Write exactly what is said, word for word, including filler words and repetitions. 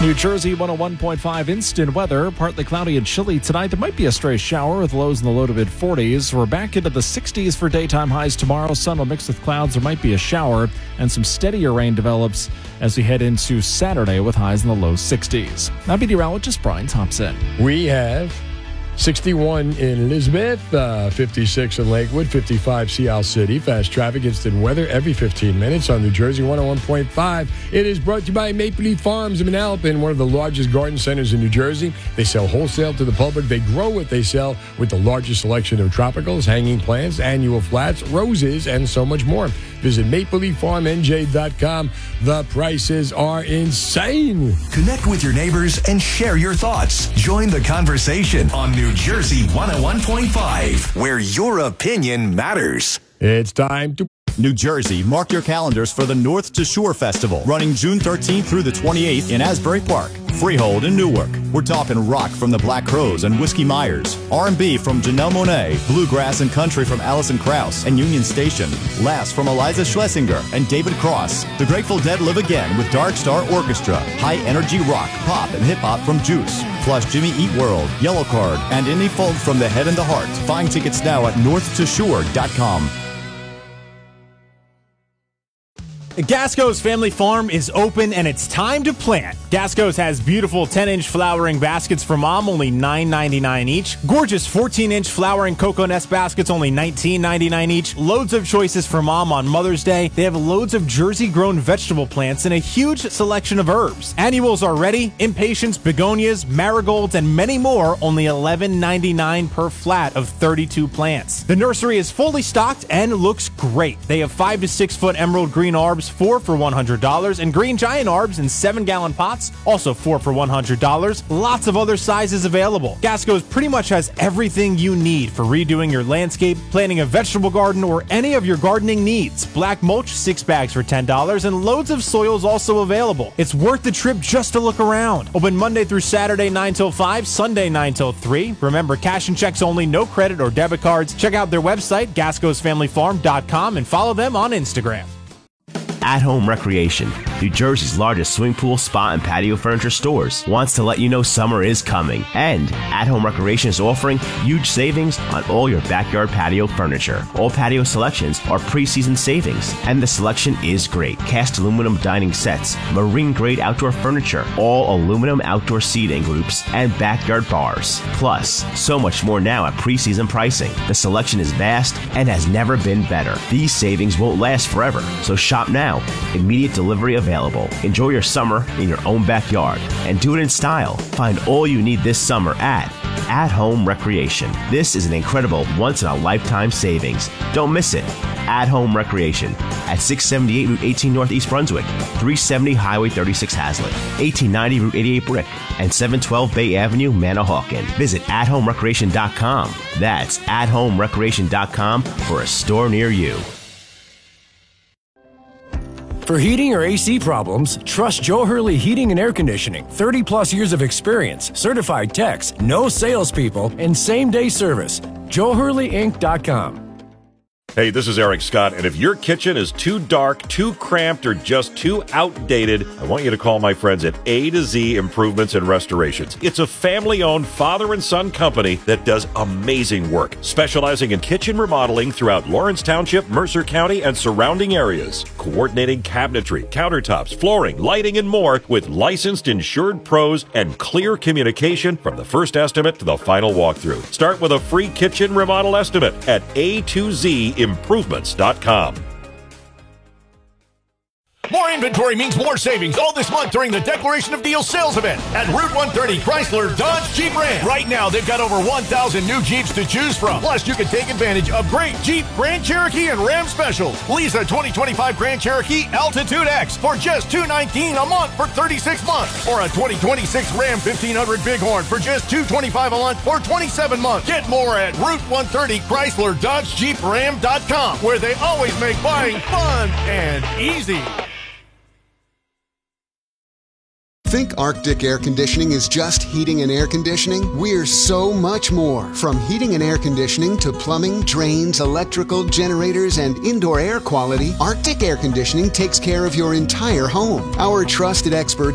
New Jersey one oh one point five instant weather. Partly cloudy and chilly tonight. There might be a stray shower with lows in the low to mid forties. We're back into the sixties for daytime highs tomorrow. Sun will mix with clouds. There might be a shower, and some steadier rain develops as we head into Saturday with highs in the low sixties. I'm meteorologist Brian Thompson. We have sixty-one in Elizabeth, uh, fifty-six in Lakewood, fifty-five Sea Isle City. Fast traffic, instant weather every fifteen minutes on New Jersey one oh one point five. It is brought to you by Maple Leaf Farms in Manalapan, one of the largest garden centers in New Jersey. They sell wholesale to the public. They grow what they sell with the largest selection of tropicals, hanging plants, annual flats, roses, and so much more. Visit maple leaf farm n j dot com. The prices are insane. Connect with your neighbors and share your thoughts. Join the conversation on New Jersey one oh one point five, where your opinion matters. It's time to... New Jersey, mark your calendars for the North to Shore Festival, running June thirteenth through the twenty-eighth in Asbury Park. Freehold in Newark. We're talking rock from the Black Crowes and Whiskey Myers, R and B from Janelle Monáe, bluegrass and country from Alison Krauss and Union Station, Last from Eliza Schlesinger and David Cross. The Grateful Dead live again with Dark Star Orchestra, high energy rock, pop, and hip hop from Juice, plus Jimmy Eat World, Yellow Card, and Indie Folk from The Head and the Heart. Find tickets now at north to shore dot com. Gasco's Family Farm is open and it's time to plant. Gasco's has beautiful ten-inch flowering baskets for mom, only nine ninety-nine each. Gorgeous fourteen-inch flowering cocoa nest baskets, only nineteen ninety-nine each. Loads of choices for mom on Mother's Day. They have loads of Jersey-grown vegetable plants and a huge selection of herbs. Annuals are ready, impatiens, begonias, marigolds, and many more, only eleven ninety-nine per flat of thirty-two plants. The nursery is fully stocked and looks great. They have five to six foot emerald green arbs, four for one hundred dollars, and green giant arbs in seven gallon pots, also four for one hundred dollars. Lots of other sizes available. Gasco's pretty much has everything you need for redoing your landscape, planting a vegetable garden, or any of your gardening needs. Black mulch, six bags for ten dollars, and loads of soils also available. It's worth the trip just to look around. Open Monday through Saturday nine till five, Sunday nine till three. Remember, cash and checks only, no credit or debit cards. Check out their website, gascos family farm dot com, and follow them on Instagram. At Home Recreation, New Jersey's largest swimming pool, spa, and patio furniture stores, wants to let you know summer is coming. And At Home Recreation is offering huge savings on all your backyard patio furniture. All patio selections are pre-season savings, and the selection is great. Cast aluminum dining sets, marine-grade outdoor furniture, all aluminum outdoor seating groups, and backyard bars. Plus, so much more now at pre-season pricing. The selection is vast and has never been better. These savings won't last forever, so shop now. Immediate delivery available. Enjoy your summer in your own backyard and do it in style. Find all you need this summer at At Home Recreation. This is an incredible once-in-a-lifetime savings. Don't miss it. At Home Recreation at six seventy-eight Route eighteen North East Brunswick, three seventy Highway thirty-six Hazlet, eighteen ninety Route eighty-eight Brick, and seven twelve Bay Avenue, Manahawkin. Visit at home recreation dot com. That's at home recreation dot com for a store near you. For heating or A C problems, trust Joe Hurley Heating and Air Conditioning. thirty plus years of experience, certified techs, no salespeople, and same-day service. joe hurley inc dot com. Hey, this is Eric Scott, and if your kitchen is too dark, too cramped, or just too outdated, I want you to call my friends at A to Z Improvements and Restorations. It's a family-owned father and son company that does amazing work, specializing in kitchen remodeling throughout Lawrence Township, Mercer County, and surrounding areas. Coordinating cabinetry, countertops, flooring, lighting, and more with licensed, insured pros and clear communication from the first estimate to the final walkthrough. Start with a free kitchen remodel estimate at A to Z improvements dot com. More inventory means more savings all this month during the Declaration of Deals sales event at Route one thirty Chrysler Dodge Jeep Ram. Right now, they've got over one thousand new Jeeps to choose from. Plus, you can take advantage of great Jeep, Grand Cherokee, and Ram specials. Lease a twenty twenty-five Grand Cherokee Altitude X for just two hundred nineteen dollars a month for thirty-six months. Or a twenty twenty-six Ram fifteen hundred Bighorn for just two hundred twenty-five dollars a month for twenty-seven months. Get more at Route one thirty Chrysler Dodge Jeep Ram dot com, where they always make buying fun and easy. Think Arctic Air Conditioning is just heating and air conditioning? We're so much more. From heating and air conditioning to plumbing, drains, electrical, generators, and indoor air quality, Arctic Air Conditioning takes care of your entire home. Our trusted experts